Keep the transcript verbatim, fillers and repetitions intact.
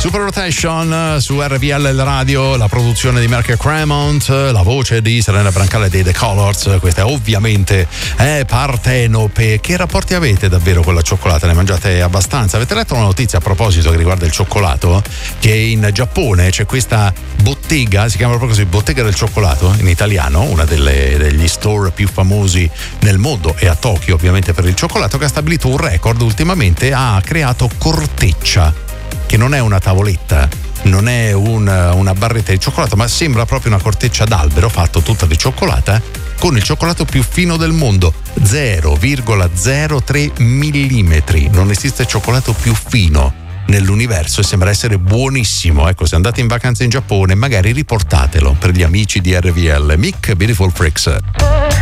Super Rotation su R V L il radio, la produzione di Mark Cremont, la voce di Serena Brancale dei The Colors. Questa è ovviamente è Partenope. Che rapporti avete davvero con la cioccolata? Ne mangiate abbastanza? Avete letto una notizia a proposito che riguarda il cioccolato? Che in Giappone c'è questa bottega, si chiama proprio così, bottega del cioccolato in italiano, una delle, degli store più famosi nel mondo e a Tokyo ovviamente per il cioccolato, che ha stabilito un record ultimamente. Ha creato corteccia, che non è una tavoletta, non è un, una barretta di cioccolato, ma sembra proprio una corteccia d'albero fatto tutta di cioccolata, con il cioccolato più fino del mondo, zero virgola zero tre millimetri. Non esiste cioccolato più fino nell'universo e sembra essere buonissimo. Ecco, se andate in vacanza in Giappone magari riportatelo per gli amici di R V L. Mick, Beautiful Freaks.